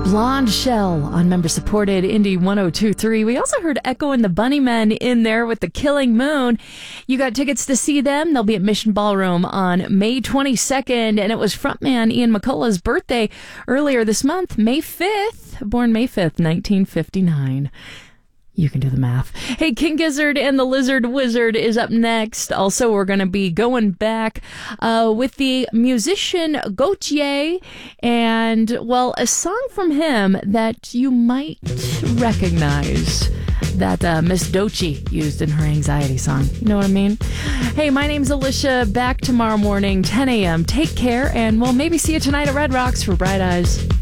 Blonde Shell on member-supported Indie 102.3. We also heard Echo and the Bunnymen in there with The Killing Moon. You got tickets to see them. They'll be at Mission Ballroom on May 22nd, and it was frontman Ian McCullough's birthday earlier this month, May 5th, born May 5th, 1959. You can do the math. Hey, King Gizzard and the Lizard Wizard is up next. Also, we're going to be going back with the musician Gautier and, well, a song from him that you might recognize that Miss Doechii used in her anxiety song. You know what I mean? Hey, my name's Alicia. Back tomorrow morning, 10 a.m. Take care, and we'll maybe see you tonight at Red Rocks for Bright Eyes.